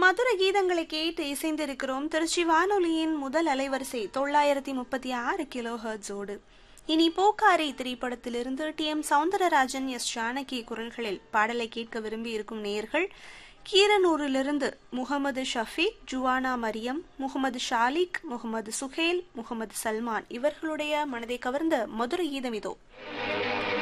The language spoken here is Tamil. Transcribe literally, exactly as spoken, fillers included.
மதுர கீதங்களை கேட்டு இசைந்திருக்கிறோம் திருச்சி வானொலியின் முதல் அலைவரிசை தொள்ளாயிரத்தி முப்பத்தி ஆறு கிலோ ஹெர்ட்ஸோடு. இனி போக்காரி திரைப்படத்திலிருந்து D M Soundararajan, S Janaki குரல்களில் பாடலை கேட்க விரும்பி இருக்கும் நேயர்கள் கீரனூரிலிருந்து முகமது ஷஃபீக், ஜுவானா மரியம், முகமது ஷாலிக், முகமது சுஹேல், முகமது சல்மான் இவர்களுடைய மனதை கவர்ந்த மதுர கீதம் இதோ.